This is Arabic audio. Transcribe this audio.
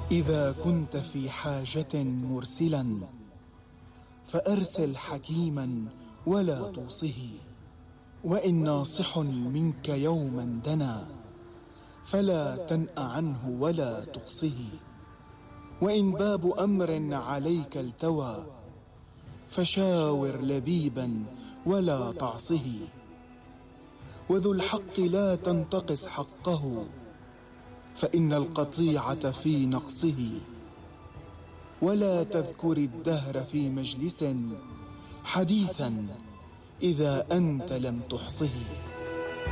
إذا كنت في حاجة مرسلا فأرسل حكيما ولا توصه، وإن ناصح منك يوما دنا فلا تنأ عنه ولا تقصه. وإن باب أمر عليك التوى فشاور لبيبا ولا تعصه. وذو الحق لا تنتقص حقه فإن القطيعة في نقصه. ولا تذكر الدهر في مجلس حديثا إذا أنت لم تحصه.